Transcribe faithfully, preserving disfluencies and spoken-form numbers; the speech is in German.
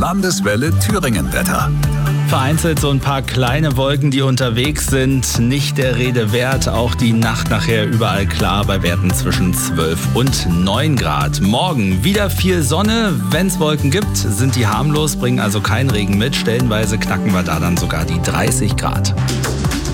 Landeswelle Thüringen-Wetter. Vereinzelt so ein paar kleine Wolken, die unterwegs sind. Nicht der Rede wert. Auch die Nacht nachher überall klar bei Werten zwischen zwölf und neun Grad. Morgen wieder viel Sonne. Wenn es Wolken gibt, sind die harmlos, bringen also keinen Regen mit. Stellenweise knacken wir da dann sogar die dreißig Grad.